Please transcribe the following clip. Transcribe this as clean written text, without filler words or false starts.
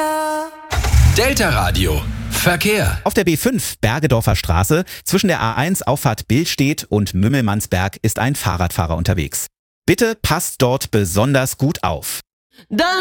Delta Radio. Verkehr. Auf der B5 Bergedorfer Straße zwischen der A1 Auffahrt Billstedt und Mümmelmannsberg ist ein Fahrradfahrer unterwegs. Bitte passt dort besonders gut auf.